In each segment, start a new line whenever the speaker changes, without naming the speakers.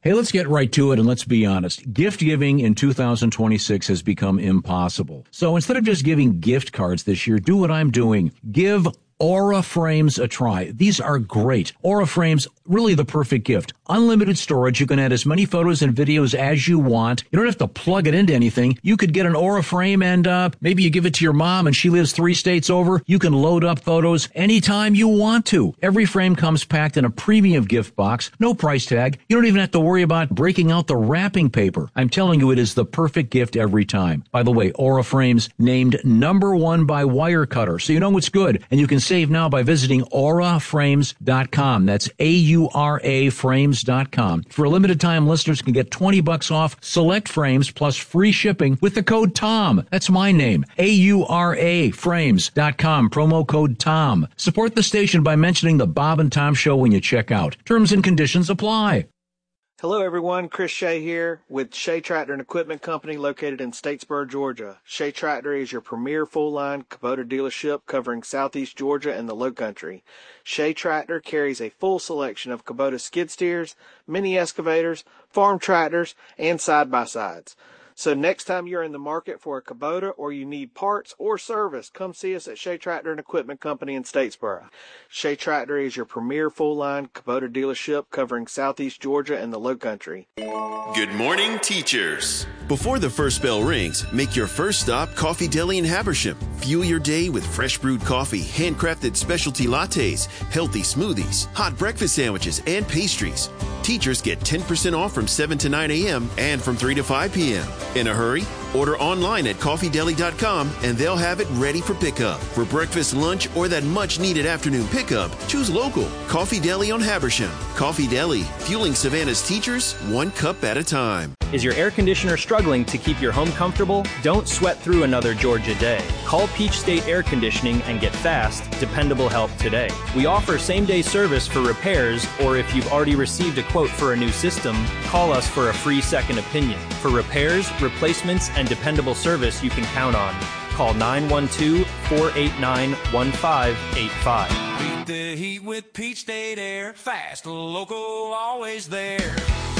Hey, let's get right to it and let's be honest. Gift giving in 2026 has become impossible. So instead of just giving gift cards this year, do what I'm doing. Give Aura Frames a try. These are great. Aura Frames, really the perfect gift. Unlimited storage. You can add as many photos and videos as you want. You don't have to plug it into anything. You could get an Aura frame and maybe you give it to your mom and she lives 3 states over. You can load up photos anytime you want to. Every frame comes packed in a premium gift box. No price tag. You don't even have to worry about breaking out the wrapping paper. I'm telling you, it is the perfect gift every time. By the way, Aura Frames named #1 by Wirecutter, so you know it's good. And you can save now by visiting auraframes.com. That's AURA frames.com. For a limited time, listeners can get $20 off select frames plus free shipping with the code TOM. That's my name. AURAframes.com. Promo code TOM. Support the station by mentioning the Bob and Tom Show when you check out. Terms and conditions apply.
Hello everyone, Chris Shea here with Shea Tractor and Equipment Company located in Statesboro, Georgia. Shea Tractor is your premier full-line Kubota dealership covering southeast Georgia and the Lowcountry. Shea Tractor carries a full selection of Kubota skid steers, mini excavators, farm tractors, and side-by-sides. So next time you're in the market for a Kubota or you need parts or service, come see us at Shea Tractor and Equipment Company in Statesboro. Shea Tractor is your premier full-line Kubota dealership covering southeast Georgia and the Lowcountry.
Good morning, teachers. Before the first bell rings, make your first stop Coffee Deli in Habersham. Fuel your day with fresh brewed coffee, handcrafted specialty lattes, healthy smoothies, hot breakfast sandwiches, and pastries. Teachers get 10% off from 7 to 9 a.m. and from 3 to 5 p.m. In a hurry? Order online at coffeedeli.com and they'll have it ready for pickup. For breakfast, lunch, or that much-needed afternoon pickup, choose local. Coffee Deli on Habersham. Coffee Deli, fueling Savannah's teachers 1 cup at a time.
Is your air conditioner struggling to keep your home comfortable? Don't sweat through another Georgia day. Call Peach State Air Conditioning and get fast, dependable help today. We offer same-day service for repairs, or if you've already received a quote for a new system, call us for a free second opinion. For repairs, replacements, and dependable service you can count on. Call 912-489-1585.
Beat the heat with Peach State Air. Fast, local, always there.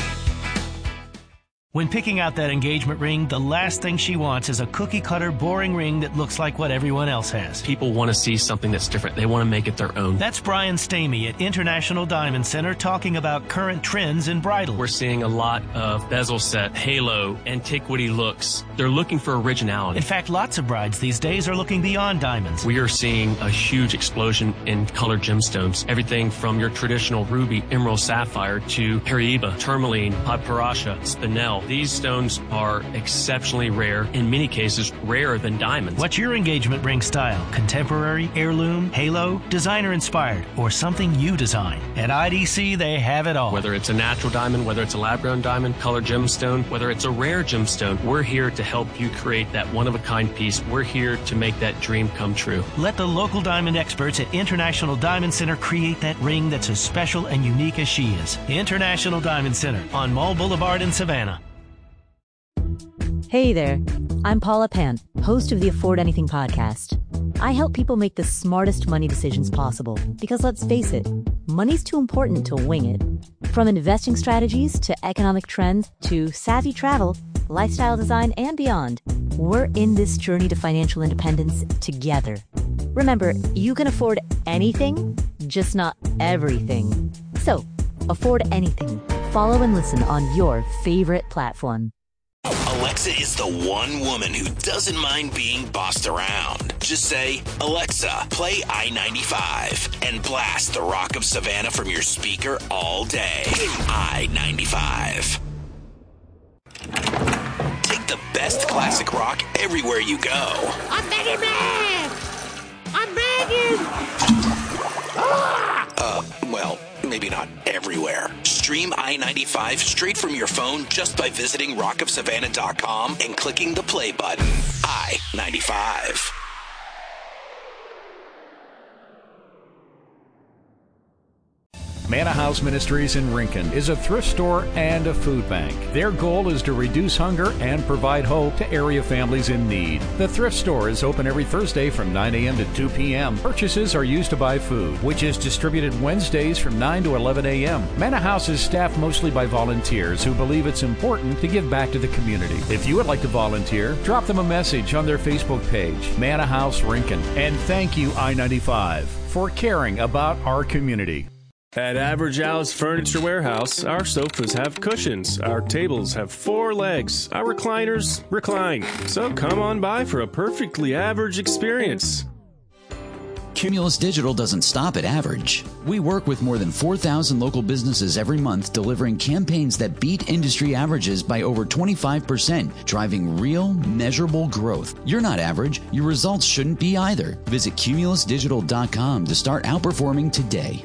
When picking out that engagement ring, the last thing she wants is a cookie-cutter, boring ring that looks like what everyone else has.
People want to see something that's different. They want to make it their own.
That's Brian Stamey at International Diamond Center talking about current trends in bridal.
We're seeing a lot of bezel set, halo, antiquity looks. They're looking for originality.
In fact, lots of brides these days are looking beyond diamonds.
We are seeing a huge explosion in colored gemstones. Everything from your traditional ruby, emerald, sapphire to Paraiba, tourmaline, padparacha, spinel. These stones are exceptionally rare, in many cases rarer than diamonds.
What's your engagement ring style? Contemporary, heirloom, halo, designer inspired, or something you design? At IDC, they have it all.
Whether it's a natural diamond, whether it's a lab-grown diamond, colored gemstone, whether it's a rare gemstone, we're here to help you create that one-of-a-kind piece. We're here to make that dream come true.
Let the local diamond experts at International Diamond Center create that ring that's as special and unique as she is. International Diamond Center on Mall Boulevard in Savannah.
Hey there, I'm Paula Pant, host of the Afford Anything podcast. I help people make the smartest money decisions possible because let's face it, money's too important to wing it. From investing strategies to economic trends to savvy travel, lifestyle design, and beyond, we're in this journey to financial independence together. Remember, you can afford anything, just not everything. So, afford anything. Follow and listen on your favorite platform.
Alexa is the one woman who doesn't mind being bossed around. Just say, Alexa, play I-95 and blast the Rock of Savannah from your speaker all day. I-95. Take the best classic rock everywhere you go.
I'm begging, man! I'm begging!
Well, maybe not everywhere. Stream I-95 straight from your phone just by visiting rockofsavannah.com and clicking the play button. I-95.
Manna House Ministries in Rincon is a thrift store and a food bank. Their goal is to reduce hunger and provide hope to area families in need. The thrift store is open every Thursday from 9 a.m. to 2 p.m. Purchases are used to buy food, which is distributed Wednesdays from 9 to 11 a.m. Manna House is staffed mostly by volunteers who believe it's important to give back to the community. If you would like to volunteer, drop them a message on their Facebook page, Manna House Rincon. And thank you, I-95, for caring about our community.
At Average Al's Furniture Warehouse, our sofas have cushions, our tables have 4 legs, our recliners recline. So come on by for a perfectly average experience.
Cumulus Digital doesn't stop at average. We work with more than 4,000 local businesses every month, delivering campaigns that beat industry averages by over 25%, driving real, measurable growth. You're not average. Your results shouldn't be either. Visit cumulusdigital.com to start outperforming today.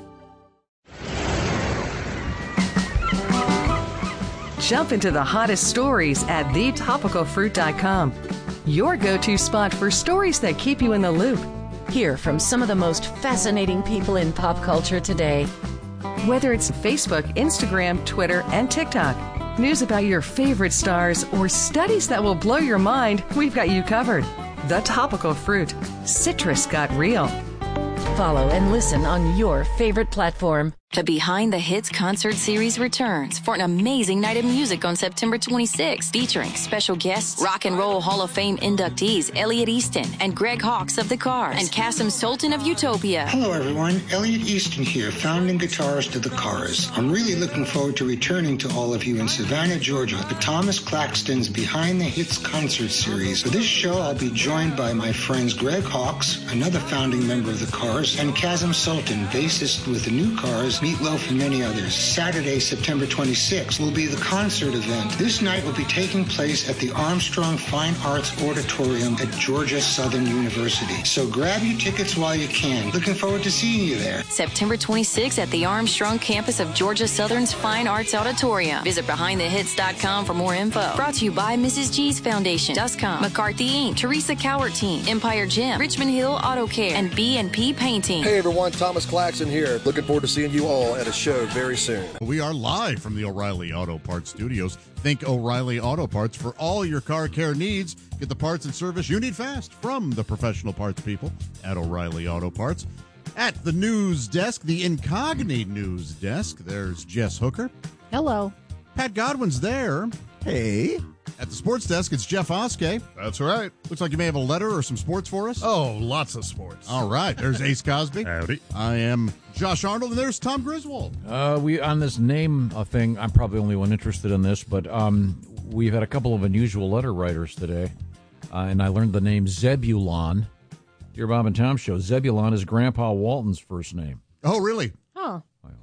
Jump into the hottest stories at thetopicalfruit.com. Your go-to spot for stories that keep you in the loop.
Hear from some of the most fascinating people in pop culture today.
Whether it's Facebook, Instagram, Twitter, and TikTok, news about your favorite stars, or studies that will blow your mind, we've got you covered. The Topical Fruit. Citrus got real.
Follow and listen on your favorite platform.
The Behind the Hits concert series returns for an amazing night of music on September 26th, featuring special guests, Rock and Roll Hall of Fame inductees Elliot Easton and Greg Hawkes of The Cars, and Kasim Sultan of Utopia.
Hello, everyone. Elliot Easton here, founding guitarist of The Cars. I'm really looking forward to returning to all of you in Savannah, Georgia, for Thomas Claxton's Behind the Hits concert series. For this show, I'll be joined by my friends Greg Hawkes, another founding member of The Cars, and Kasim Sultan, bassist with the New Cars, Meatloaf, and many others. Saturday, September 26th will be the concert event. This night will be taking place at the Armstrong Fine Arts Auditorium at Georgia Southern University. So grab your tickets while you can. Looking forward to seeing you there.
September 26th at the Armstrong campus of Georgia Southern's Fine Arts Auditorium. Visit BehindTheHits.com for more info. Brought to you by Mrs. G's Foundation, Duscom, McCarthy Inc., Teresa Cowart Team, Empire Gym, Richmond Hill Auto Care, and B&P Painting.
Hey everyone, Thomas Claxton here. Looking forward to seeing you all at a show very soon.
We are live from the O'Reilly Auto Parts Studios. Think O'Reilly Auto Parts for all your car care needs. Get the parts and service you need fast from the professional parts people at O'Reilly Auto Parts. At the news desk, the incognito news desk, there's Jess Hooker.
Hello.
Pat Godwin's there. Hey. At the sports desk, it's Jeff Oskey.
That's right.
Looks like you may have a letter or some sports for us.
Oh, lots of sports.
All right. There's Ace Cosby.
Howdy.
I am Josh Arnold, and there's Tom Griswold.
We on this name thing, I'm probably the only one interested in this, but we've had a couple of unusual letter writers today, and I learned the name Zebulon. Dear Bob and Tom Show, Zebulon is Grandpa Walton's first name.
Oh, really?
Oh.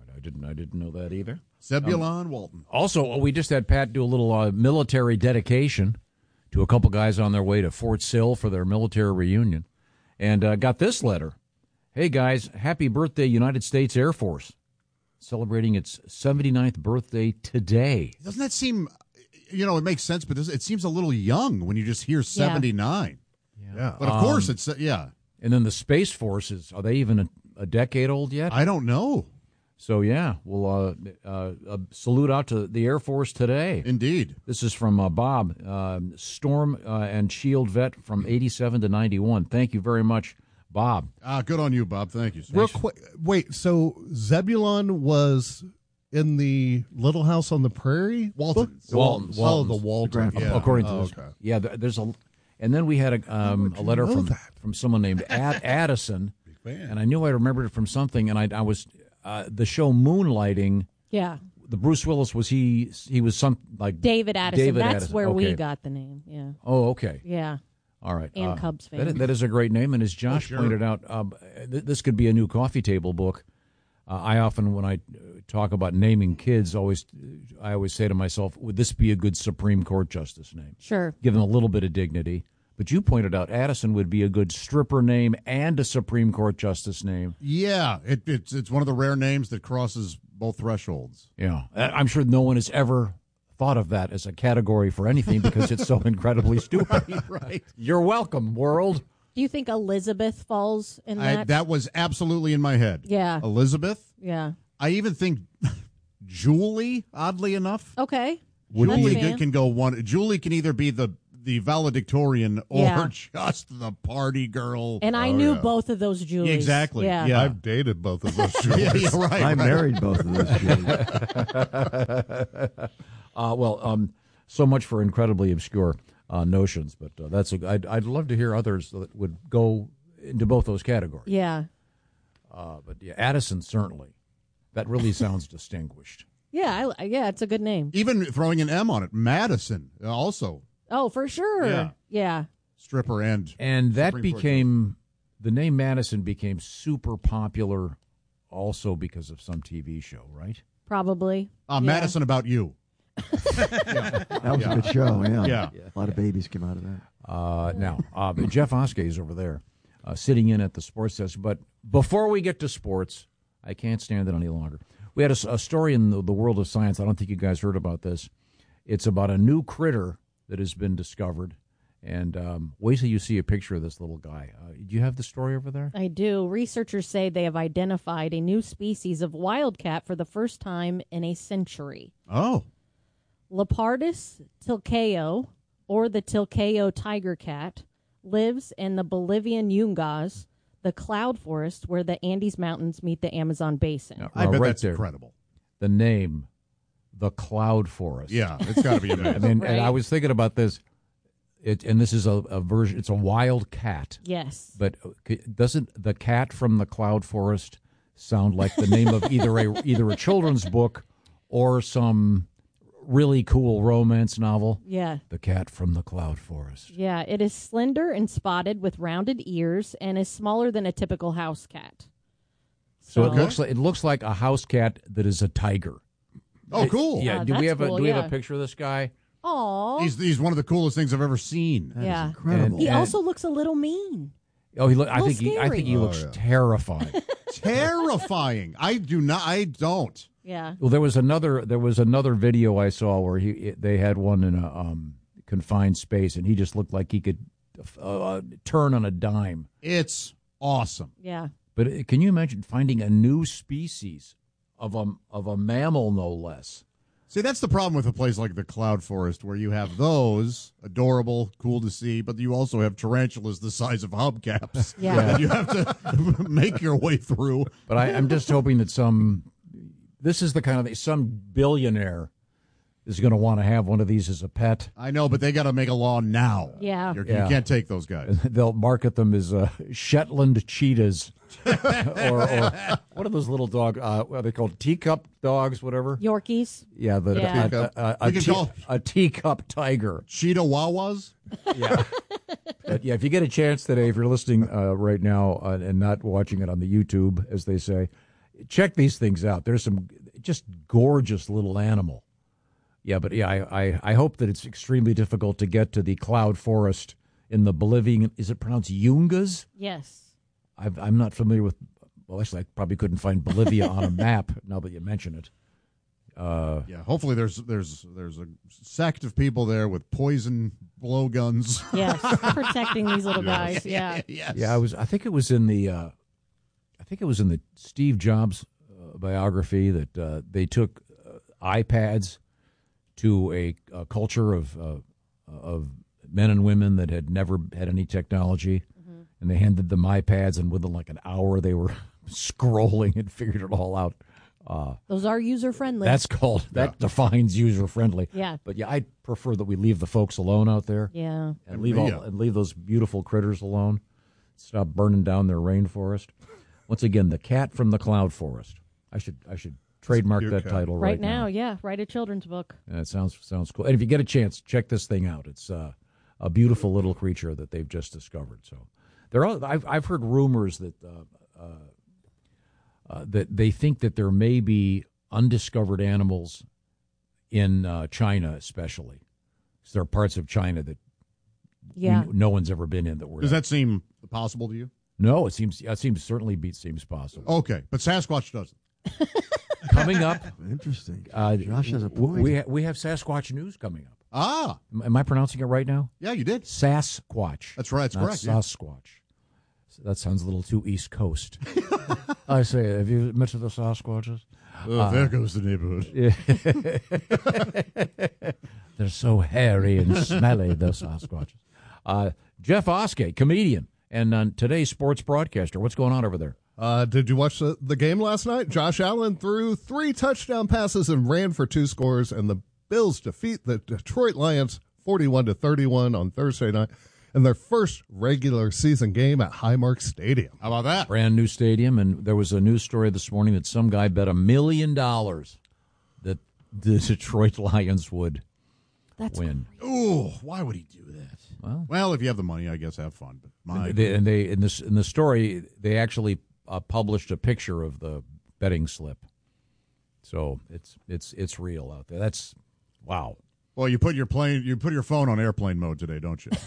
I didn't know that either.
Zebulon Walton.
Also, we just had Pat do a little military dedication to a couple guys on their way to Fort Sill for their military reunion, and got this letter. Hey, guys, happy birthday, United States Air Force. Celebrating its 79th birthday today.
Doesn't that seem, it makes sense, but it seems a little young when you just hear 79.
Yeah.
But, of course, it's, yeah.
And then the Space Forces, are they even a decade old yet?
I don't know.
So, yeah, we'll salute out to the Air Force today.
Indeed.
This is from Bob, Storm and Shield vet from 87 to 91. Thank you very much, Bob.
Good on you, Bob. Thank you.
Real quick, wait, so Zebulon was in the Little House on the Prairie?
Walton.
Oh, the Walton.
Yeah. According to this. Okay. Yeah, there's a... And then we had a letter from someone named Addison, and I knew I remembered it from something, and I was... the show Moonlighting.
Yeah.
The Bruce Willis he was some like
David Addison. That's
Addison.
where
Okay.
we got the name. Yeah.
Oh, okay.
Yeah.
All right.
And Cubs fan.
That is a great name, and as Josh pointed out, this could be a new coffee table book. I often, when I talk about naming kids, I always say to myself, would this be a good Supreme Court justice name?
Sure.
Give them a little bit of dignity. But you pointed out Addison would be a good stripper name and a Supreme Court justice name.
Yeah, it's one of the rare names that crosses both thresholds.
Yeah, I'm sure no one has ever thought of that as a category for anything because it's so incredibly stupid.
Right.
You're welcome, world.
Do you think Elizabeth falls in that?
That was absolutely in my head.
Yeah.
Elizabeth?
Yeah.
I even think Julie, oddly enough.
Okay.
Julie can go one. Julie can either be the valedictorian or just the party girl.
And I knew both of those Julies.
Exactly.
Yeah. I've dated both of those Julies.
Right.
I married both of those Julies.
So much for incredibly obscure notions, but I'd love to hear others that would go into both those categories.
Yeah.
But Addison, certainly. That really sounds distinguished.
Yeah, it's a good name.
Even throwing an M on it. Madison, also.
Oh, for sure. Yeah.
Stripper and
that
Supreme
became, the name Madison became super popular also because of some TV show, right?
Probably.
Madison About You.
That was a good show,
Yeah.
A lot of babies came out of that.
Now, Jeff Oskey is over there sitting in at the sports desk. But before we get to sports, I can't stand it any longer. We had a story in the world of science. I don't think you guys heard about this. It's about a new critter that has been discovered. And wait till you see a picture of this little guy. Do you have the story over there?
I do. Researchers say they have identified a new species of wildcat for the first time in a century.
Oh.
Leopardus tilcaeo, or the tilcaeo tiger cat, lives in the Bolivian Yungas, the cloud forest where the Andes Mountains meet the Amazon basin.
No, I bet that's incredible.
The name, the cloud forest.
Yeah, it's got to be amazing.
I mean,
Right.
and I was thinking about this. And this is a version. It's a wild cat.
Yes.
But doesn't the cat from the cloud forest sound like the name of either a children's book or some really cool romance novel?
Yeah.
The cat from the cloud forest.
Yeah, it is slender and spotted with rounded ears and is smaller than a typical house cat.
So it looks like a house cat that is a tiger.
Oh, cool.
Yeah. Do we have a picture of this guy?
Aw.
He's one of the coolest things I've ever seen.
Yeah.
Incredible.
He also looks a little mean.
Oh, I think he looks terrifying.
Terrifying. I don't.
Yeah.
Well, there was another video I saw where they had one in a confined space, and he just looked like he could turn on a dime.
It's awesome.
Yeah.
But can you imagine finding a new species of a mammal, no less?
See, that's the problem with a place like the Cloud Forest, where you have those, adorable, cool to see, but you also have tarantulas the size of hubcaps that you have to make your way through.
But I'm just hoping that this is the kind of thing, some billionaire is going to want to have one of these as a pet.
I know, but they got to make a law now.
Yeah.
You can't take those guys.
They'll market them as Shetland cheetahs. or what are those little dogs? What are they called? Teacup dogs, whatever?
Yorkies.
Yeah, a teacup tiger.
Cheetah Wawas?
Yeah. But if you get a chance today, if you're listening right now and not watching it on the YouTube, as they say, check these things out. There's some just gorgeous little animal. Yeah, but I hope that it's extremely difficult to get to the cloud forest in the Bolivian. Is it pronounced Yungas?
Yes.
I'm not familiar with. Well, actually, I probably couldn't find Bolivia on a map now that you mention it.
Hopefully there's a sect of people there with poison blowguns.
Yes, protecting these little guys. Yeah.
Yes.
Yeah, I think it was in the Steve Jobs biography that they took iPads to a culture of men and women that had never had any technology, and they handed them iPads, and within like an hour they were scrolling and figured it all out.
Those are user-friendly.
That defines user-friendly.
Yeah.
But I prefer that we leave the folks alone out there.
Yeah.
And leave those beautiful critters alone. Stop burning down their rainforest. Once again, the cat from the cloud forest. I should trademark that title right now.
Yeah, write a children's book.
It sounds cool. And if you get a chance, check this thing out. It's a beautiful little creature that they've just discovered. So I've heard rumors that that they think that there may be undiscovered animals in China, especially. So there are parts of China that no one's ever been in.
Does that seem possible to you?
No, it seems seems possible.
Okay, but Sasquatch doesn't.
Coming up,
interesting. Josh has a point.
We have Sasquatch news coming up.
Ah,
am I pronouncing it right now?
Yeah, you did.
Sasquatch.
That's right. That's correct.
Sasquatch. So that sounds a little too East Coast. I say, have you met the Sasquatches?
There goes the neighborhood.
They're so hairy and smelly, those Sasquatches. Jeff Oskey, comedian, and today's sports broadcaster. What's going on over there?
Did you watch the game last night? Josh Allen threw 3 touchdown passes and ran for 2 scores, and the Bills defeat the Detroit Lions 41-31 on Thursday night in their first regular season game at Highmark Stadium.
How about that?
Brand new stadium, and there was a news story this morning that some guy bet $1 million that the Detroit Lions would win.
Ooh, why would he do that? Well, if you have the money, I guess have fun. But
in the story, they actually published a picture of the betting slip, so it's real out there. That's wow.
Well, you put your phone on airplane mode today, don't you?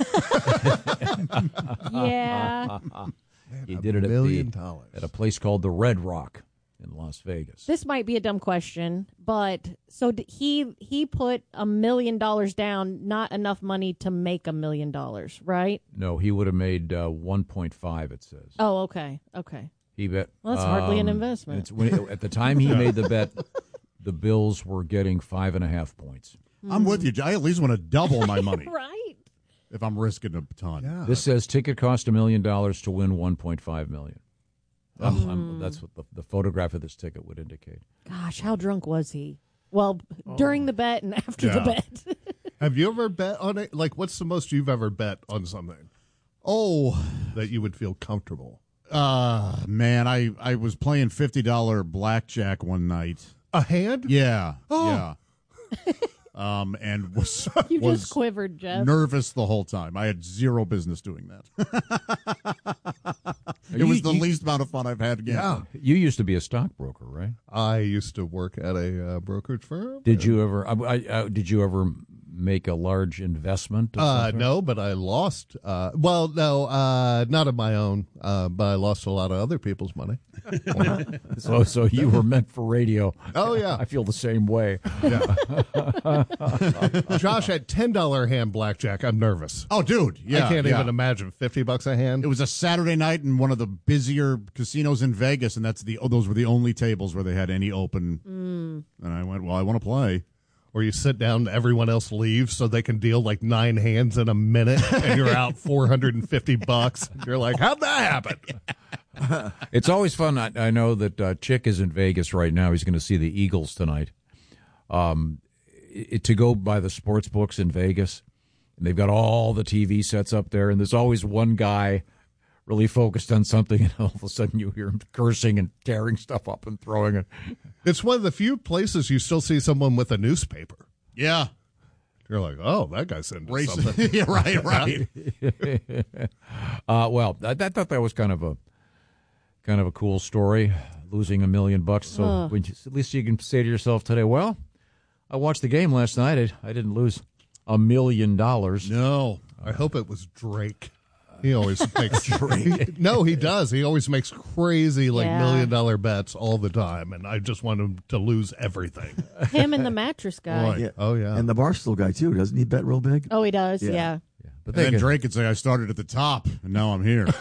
Yeah.
You did it
$1 million
at a place called the Red Rock in Las Vegas.
This might be a dumb question, but so he put $1 million down, not enough money to make $1 million, right?
No, he would have made 1.5. It says.
Oh, okay.
He bet.
Well, that's hardly an investment.
At the time he made the bet, the Bills were getting 5.5 points.
I'm with you. I at least want to double my money.
Right.
If I'm risking a ton.
Yeah.
This says ticket cost $1 million to win $1.5 million. That's what the photograph of this ticket would indicate.
Gosh, how drunk was he? Well, during the bet and after the bet.
Have you ever bet on it? Like, what's the most you've ever bet on something? That you would feel comfortable.
Man, I was playing $50 blackjack one night.
A hand?
Yeah.
Oh.
Yeah. And was
You just quivered, Jeff.
Nervous the whole time. I had zero business doing that. It was the least amount of fun I've had gambling.
Yeah. You used to be a stockbroker, right?
I used to work at a brokerage firm.
Did you ever? Did you ever make a large investment?
No, but I lost. Well, no, not of my own, but I lost a lot of other people's money.
So you were meant for radio.
Oh yeah,
I feel the same way.
Yeah. Josh had $10 hand blackjack. I'm nervous.
Oh, dude, yeah,
I can't even imagine $50 a hand.
It was a Saturday night in one of the busier casinos in Vegas, and those were the only tables where they had any open. And I went, well, I want to play.
Or you sit down, everyone else leaves, so they can deal like 9 hands in a minute, and you're out $450. You're like, how'd that happen?
It's always fun. I know that Chick is in Vegas right now. He's going to see the Eagles tonight. To go by the sports books in Vegas, and they've got all the TV sets up there, and there's always one guy really focused on something, and all of a sudden you hear him cursing and tearing stuff up and throwing it.
It's one of the few places you still see someone with a newspaper.
Yeah.
You're like, oh, that guy's into something.
Yeah, right.
Well, I thought that was kind of a cool story, losing $1 million. So at least you can say to yourself today, well, I watched the game last night. I didn't lose $1 million.
No.
I hope it was Drake. He always makes Drake. No, he does. He always makes crazy $1 million bets all the time, and I just want him to lose everything.
Him and the mattress guy.
Yeah.
Oh yeah,
and the Barstool guy too. Doesn't he bet real big?
Oh, he does. Yeah.
But then Drake could say, I started at the top, and now I'm here.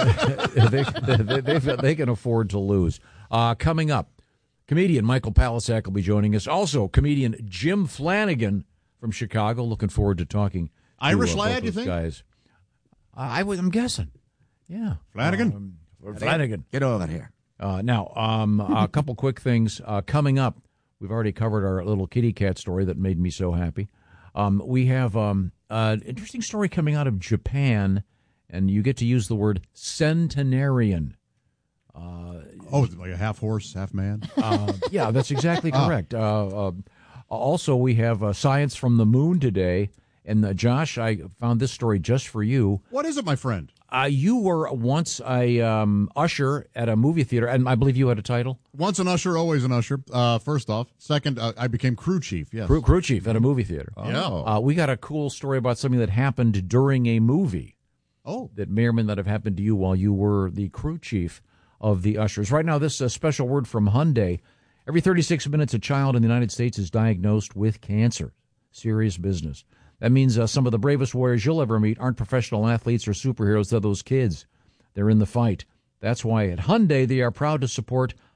they can afford to lose. Coming up, comedian Michael Palasak will be joining us. Also, comedian Jim Flanagan from Chicago. Looking forward to talking to
Irish lad, you think?
Guys. I'm guessing. Yeah.
Flanagan?
Flanagan.
Get over here.
Now, a couple quick things. Coming up, we've already covered our little kitty cat story that made me so happy. We have an interesting story coming out of Japan, and you get to use the word centenarian.
Is it like a half horse, half man?
Yeah, that's exactly correct. Also, we have science from the moon today. And Josh, I found this story just for you.
What is it, my friend?
You were once a usher at a movie theater, and I believe you had a title?
Once an usher, always an usher, first off. Second, I became crew chief, yes.
Crew chief at a movie theater.
Yeah.
We got a cool story about something that happened during a movie. That may or may not have happened to you while you were the crew chief of the ushers. Right now, this is a special word from Hyundai. Every 36 minutes, a child in the United States is diagnosed with cancer. Serious business. That means some of the bravest warriors you'll ever meet aren't professional athletes or superheroes. They're those kids. They're in the fight. That's why at Hyundai, they are proud to support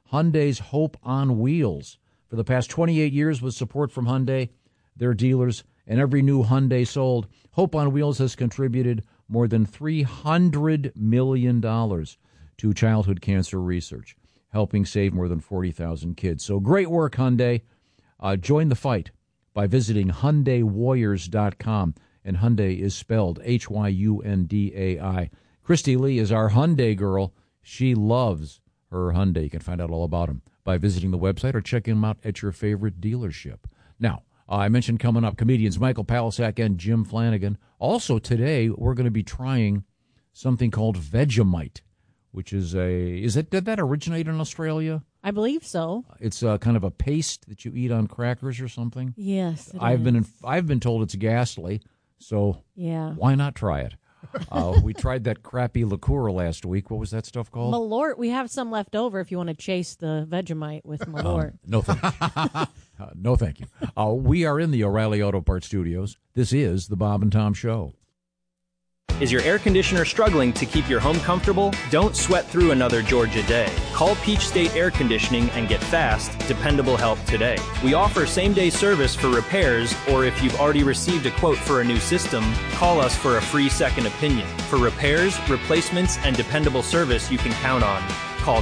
Hyundai's Hope on Wheels. For the past 28 years with support from Hyundai, their dealers, and every new Hyundai sold, Hope on Wheels has contributed more than $300 million to childhood cancer research, helping save more than 40,000 kids. So great work, Hyundai. Join the fight by visiting HyundaiWarriors.com. And Hyundai is spelled Hyundai. Christy Lee is our Hyundai girl. She loves her Hyundai. You can find out all about them by visiting the website or checking them out at your favorite dealership. Now, I mentioned coming up comedians Michael Palisak and Jim Flanagan. Also today, we're going to be trying something called Vegemite, which is did that originate in Australia?
I believe so.
It's kind of a paste that you eat on crackers or something.
Yes,
I've been told it's ghastly, so
yeah,
why not try it? We tried that crappy liqueur last week. What was that stuff called?
Malort. We have some left over if you want to chase the Vegemite with Malort.
No, thank you. No, thank you. We are in the O'Reilly Auto Parts Studios. This is the Bob and Tom Show.
Is your air conditioner struggling to keep your home comfortable? Don't sweat through another Georgia day. Call Peach State Air Conditioning and get fast, dependable help today. We offer same-day service for repairs, or if you've already received a quote for a new system, call us for a free second opinion. For repairs, replacements, and dependable service you can count on, call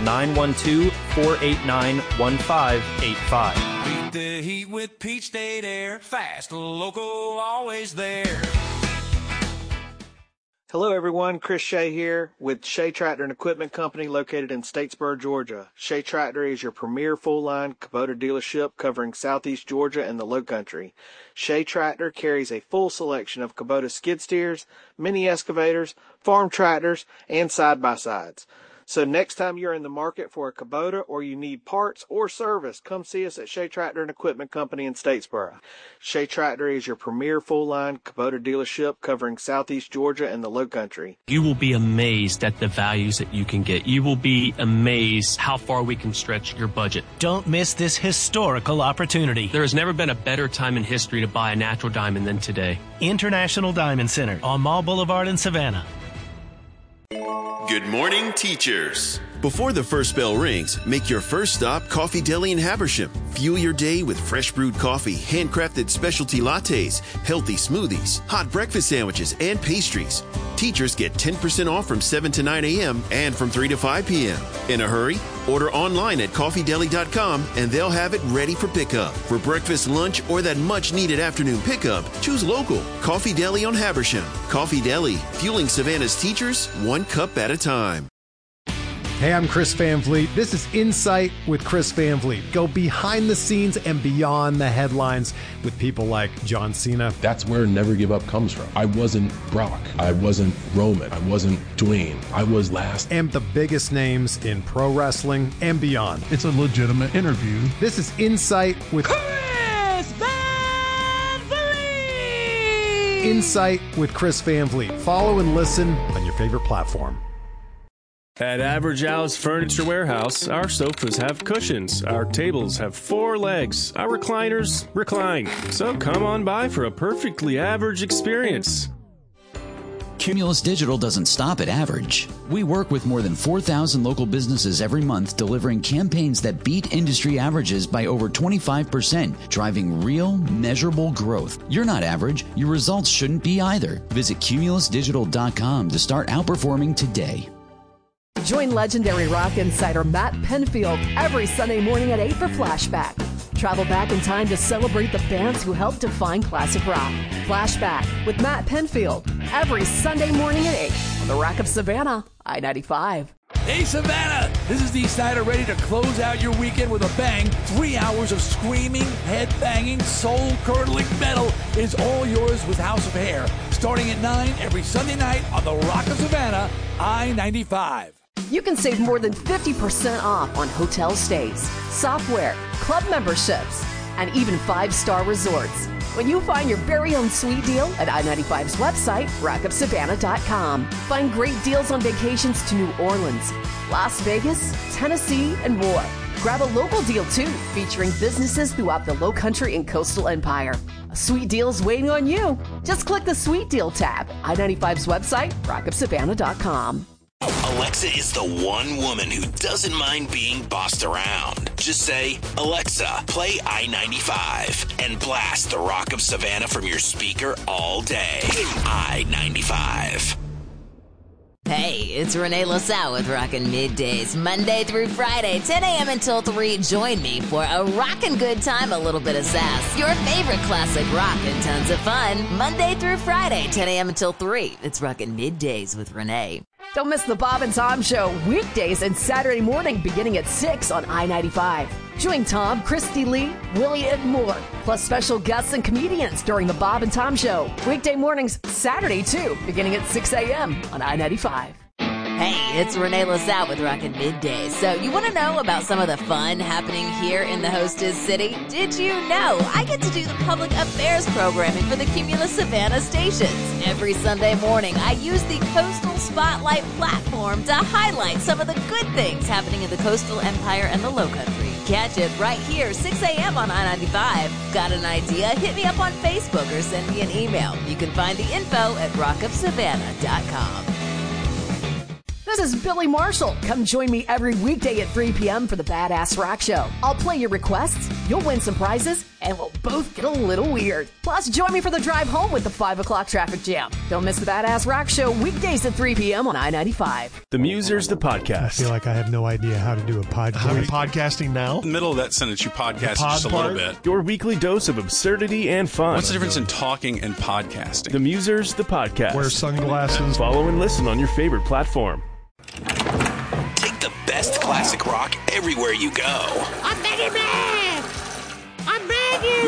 912-489-1585.
Beat the heat with Peach State Air. Fast, local, always there.
Hello everyone, Chris Shea here with Shea Tractor and Equipment Company located in Statesboro, Georgia. Shea Tractor is your premier full-line Kubota dealership covering southeast Georgia and the Lowcountry. Shea Tractor carries a full selection of Kubota skid steers, mini excavators, farm tractors, and side-by-sides. So next time you're in the market for a Kubota or you need parts or service, come see us at Shea Tractor and Equipment Company in Statesboro. Shea Tractor is your premier full-line Kubota dealership covering southeast Georgia and the Lowcountry.
You will be amazed at the values that you can get. You will be amazed how far we can stretch your budget.
Don't miss this historical opportunity.
There has never been a better time in history to buy a natural diamond than today.
International Diamond Center on Mall Boulevard in Savannah.
Good morning, teachers. Before the first bell rings, make your first stop Coffee Deli in Habersham. Fuel your day with fresh brewed coffee, handcrafted specialty lattes, healthy smoothies, hot breakfast sandwiches, and pastries. Teachers get 10% off from 7 to 9 a.m. and from 3 to 5 p.m. In a hurry? Order online at coffeedeli.com and they'll have it ready for pickup. For breakfast, lunch, or that much-needed afternoon pickup, choose local. Coffee Deli on Habersham. Coffee Deli, fueling Savannah's teachers one cup at a time.
Hey, I'm Chris Van Vliet. This is Insight with Chris Van Vliet. Go behind the scenes and beyond the headlines with people like John Cena.
That's where Never Give Up comes from. I wasn't Brock. I wasn't Roman. I wasn't Dwayne. I was last.
And the biggest names in pro wrestling and beyond.
It's a legitimate interview.
This is Insight with
Chris Van Vliet!
Insight with Chris Van Vliet. Follow and listen on your favorite platform.
At Average Al's Furniture Warehouse, our sofas have cushions, our tables have 4 legs, our recliners recline. So come on by for a perfectly average experience.
Cumulus Digital doesn't stop at average. We work with more than 4,000 local businesses every month, delivering campaigns that beat industry averages by over 25%, driving real, measurable growth. You're not average. Your results shouldn't be either. Visit cumulusdigital.com to start outperforming today.
Join legendary rock insider Matt Penfield every Sunday morning at 8 for Flashback. Travel back in time to celebrate the bands who helped define classic rock. Flashback with Matt Penfield every Sunday morning at 8 on the Rock of Savannah, I-95.
Hey Savannah, this is Dee Snider ready to close out your weekend with a bang. 3 hours of screaming, head-banging, soul-curdling metal is all yours with House of Hair. Starting at 9 every Sunday night on the Rock of Savannah, I-95.
You can save more than 50% off on hotel stays, software, club memberships, and even 5-star resorts when you find your very own sweet deal at I-95's website, rockofsavannah.com. Find great deals on vacations to New Orleans, Las Vegas, Tennessee, and more. Grab a local deal, too, featuring businesses throughout the Lowcountry and Coastal Empire. A sweet deal's waiting on you. Just click the Sweet Deal tab, I-95's website, rockofsavannah.com.
Alexa is the one woman who doesn't mind being bossed around. Just say, Alexa, play I-95 and blast the Rock of Savannah from your speaker all day. I-95.
Hey, it's Renee LaSalle with Rockin' Middays, Monday through Friday, 10 a.m. until 3. Join me for a rockin' good time, a little bit of sass, your favorite classic rock, and tons of fun. Monday through Friday, 10 a.m. until 3. It's Rockin' Middays with Renee.
Don't miss the Bob and Tom Show weekdays and Saturday morning beginning at 6 on I-95. Join Tom, Christy Lee, Willie, and more, plus special guests and comedians during the Bob and Tom Show. Weekday mornings, Saturday too, beginning at 6 a.m. on I-95.
Hey, it's Renee LaSalle with Rockin' Middays. So you want to know about some of the fun happening here in the hostess city? Did you know I get to do the public affairs programming for the Cumulus Savannah stations? Every Sunday morning, I use the Coastal Spotlight platform to highlight some of the good things happening in the Coastal Empire and the Lowcountry. Catch it right here, 6 a.m. on I-95. Got an idea? Hit me up on Facebook or send me an email. You can find the info at rockofsavannah.com.
This is Billy Marshall. Come join me every weekday at 3 p.m. for the Badass Rock Show. I'll play your requests, you'll win some prizes, and we'll both get a little weird. Plus, join me for the drive home with the 5 o'clock traffic jam. Don't miss the Badass Rock Show weekdays at 3 p.m. on I-95.
The Musers, the podcast.
I feel like I have no idea how to do a podcast.
Are we podcasting now?
In the middle of that sentence, you podcast just a little bit.
Your weekly dose of absurdity and fun.
What's the difference in talking and podcasting?
The Musers, the podcast.
Wear sunglasses.
Follow and listen on your favorite platform.
Take the best classic rock everywhere you go.
I'm begging, man! I'm begging!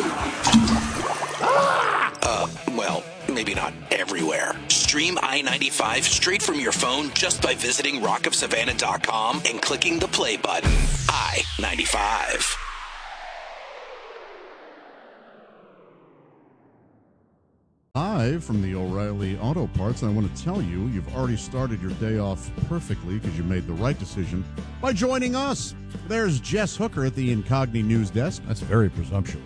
Well, maybe not everywhere. Stream I-95 straight from your phone just by visiting rockofsavannah.com and clicking the play button. I-95.
Live from the O'Reilly Auto Parts, and I want to tell you, you've already started your day off perfectly because you made the right decision by joining us. There's Jess Hooker at the Incogni News Desk.
That's very presumptuous.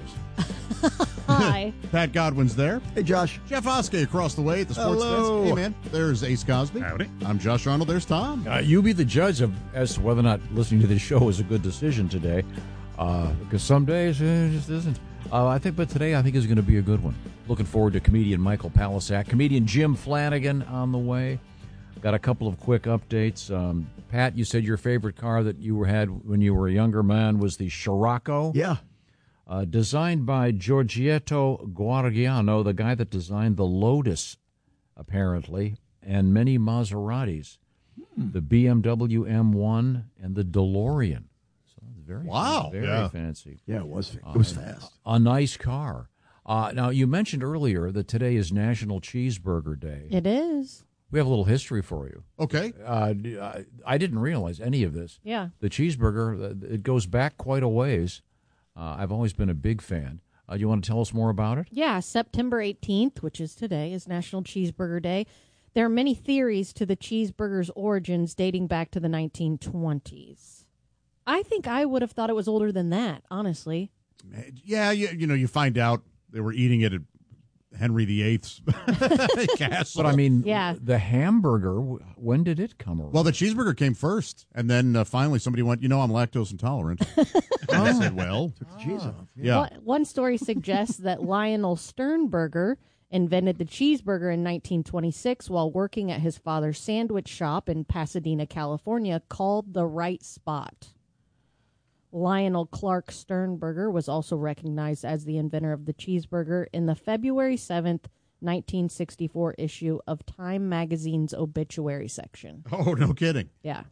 Hi.
Pat Godwin's there.
Hey, Josh.
Jeff Oskey across the way at the sports
Hello.
desk. Hey, man. There's Ace Cosby.
Howdy.
I'm Josh Arnold. There's Tom.
You be the judge as to whether or not listening to this show is a good decision today, because some days it just isn't. But today I think is going to be a good one. Looking forward to comedian Michael Palisak, comedian Jim Flanagan on the way. Got a couple of quick updates. Pat, you said your favorite car that you had when you were a younger man was the Scirocco.
Yeah.
Designed by Giorgetto Guargiano, the guy that designed the Lotus, apparently, and many Maseratis. The BMW M1 and the DeLorean. So it's very fancy.
Yeah, it was fast.
A nice car. Now, you mentioned earlier that today is National Cheeseburger Day.
It is.
We have a little history for you.
Okay.
I didn't realize any of this.
Yeah.
The cheeseburger, it goes back quite a ways. I've always been a big fan. You want to tell us more about it?
Yeah, September 18th, which is today, is National Cheeseburger Day. There are many theories to the cheeseburger's origins dating back to the 1920s. I think I would have thought it was older than that, honestly.
Yeah, you find out they were eating it at Henry VIII's castle.
But I mean,
yeah.
The hamburger, when did it come around?
Well, the cheeseburger came first, and then finally somebody went, I'm lactose intolerant. And I said, well.
Took the cheese off.
Yeah.
One story suggests that Lionel Sternberger invented the cheeseburger in 1926 while working at his father's sandwich shop in Pasadena, California, called The Right Spot. Lionel Clark Sternberger was also recognized as the inventor of the cheeseburger in the February 7th, 1964 issue of Time magazine's obituary section.
Oh, no kidding.
Yeah.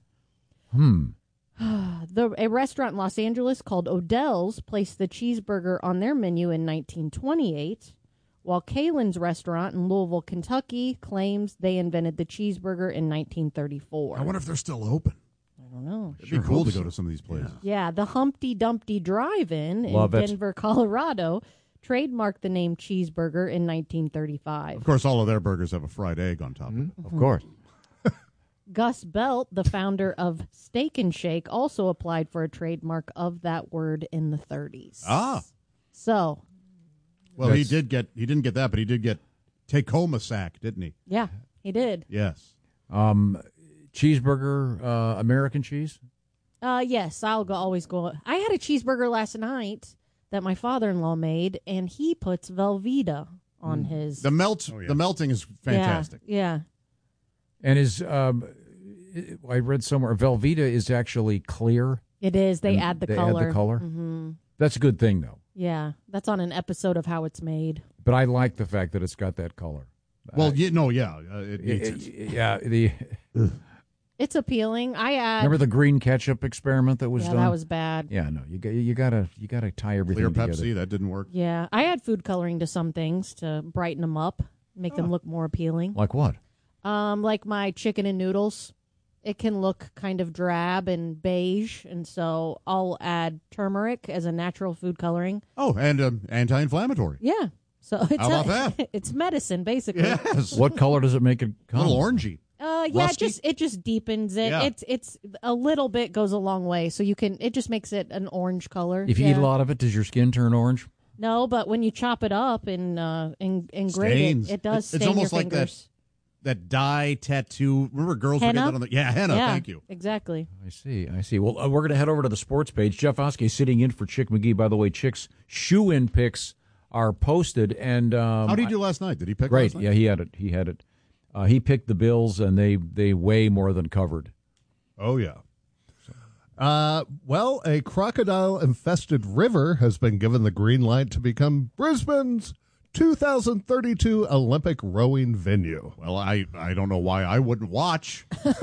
A restaurant in Los Angeles called Odell's placed the cheeseburger on their menu in 1928, while Kalen's restaurant in Louisville, Kentucky claims they invented the cheeseburger in 1934.
I wonder if they're still open.
I don't know.
It'd be cool to go to some of these places.
Yeah, the Humpty Dumpty Drive-In
Love
in
it.
Denver, Colorado, trademarked the name cheeseburger in 1935.
Of course, all of their burgers have a fried egg on top of it.
Of course.
Gus Belt, the founder of Steak and Shake, also applied for a trademark of that word in the 30s.
Ah.
So.
Well, he didn't get that, but he did get Tacoma sack, didn't he?
Yeah, he did.
Yes.
cheeseburger, American cheese?
Yes, always go. I had a cheeseburger last night that my father-in-law made, and he puts Velveeta on his.
The melting is fantastic.
Yeah.
And I read somewhere Velveeta is actually clear.
It is. They add the color.
Add the color.
Mm-hmm.
That's a good thing, though.
Yeah, that's on an episode of How It's Made.
But I like the fact that it's got that color.
Well, it needs it.
Yeah,
it's appealing.
Remember the green ketchup experiment that was done?
Yeah, that was bad.
Yeah, no, you gotta tie everything
Clear
together.
Pepsi, that didn't work.
Yeah, I add food coloring to some things to brighten them up, make them look more appealing.
Like what?
Like my chicken and noodles. It can look kind of drab and beige, and so I'll add turmeric as a natural food coloring.
Oh, and anti-inflammatory.
Yeah. So it's
How about that?
It's medicine, basically.
Yes.
What color does it make it come?
A little orangey.
Yeah,
Rusty?
it just deepens it.
Yeah.
It's a little bit goes a long way. So it just makes it an orange color.
If you eat a lot of it, does your skin turn orange?
No, but when you chop it up and grate
Stains.
it does stain
It's almost
your
like
fingers.
that dye tattoo. Remember girls would
Henna?
get that on the henna.
Yeah,
Thank you.
Exactly.
I see. Well, we're going to head over to the sports page. Jeff Oskey sitting in for Chick McGee. By the way, Chick's shoe-in picks are posted. And
how did he do last night? Did he pick?
Great.
Last night?
Yeah, he had it. He picked the Bills, and they way more than covered.
Oh yeah. Well, a crocodile-infested river has been given the green light to become Brisbane's 2032 Olympic rowing venue.
Well, I don't know why I wouldn't watch.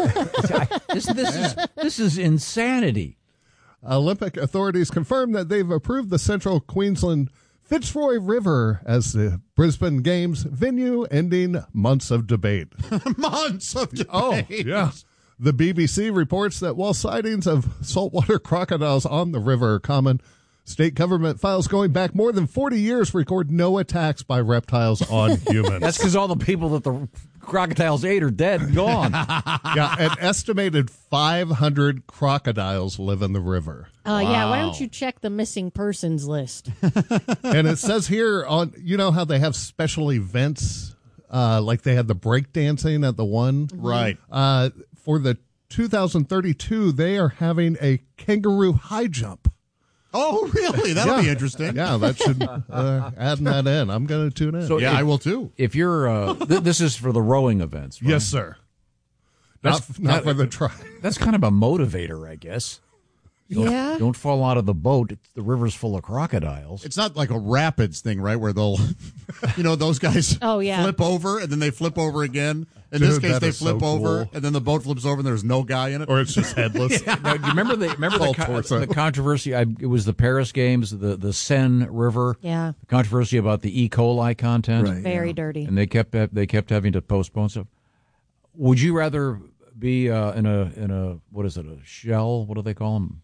This is insanity.
Olympic authorities confirmed that they've approved the Central Queensland Fitzroy River as the Brisbane Games venue, ending months of debate.
Months of debate.
Oh, yeah. The BBC reports that while sightings of saltwater crocodiles on the river are common, state government files going back more than 40 years record no attacks by reptiles on humans.
That's because all the people that the crocodiles ate are dead and gone.
Yeah, an estimated 500 crocodiles live in the river.
Yeah, why don't you check the missing persons list?
And it says here on, you know how they have special events, like they had the breakdancing at the one?
Right.
For the 2032, they are having a kangaroo high jump.
Oh, really? That'll be interesting.
Yeah, that should adding that in. I'm going to tune in.
So
I will too.
If you're, this is for the rowing events, right?
Yes, sir. Not for the try.
That's kind of a motivator, I guess.
Yeah.
Don't fall out of the boat. The river's full of crocodiles.
It's not like a rapids thing, right? Where they'll, those guys flip over and then they flip over again. In this case, they flip over and then the boat flips over and there's no guy in it.
Or it's just headless.
Now, do you remember the controversy? It was the Paris Games, the Seine River.
Yeah.
The controversy about the E. coli content.
Right, Very dirty.
And they kept having to postpone stuff. Would you rather be in a what is it, a shell? What do they call them?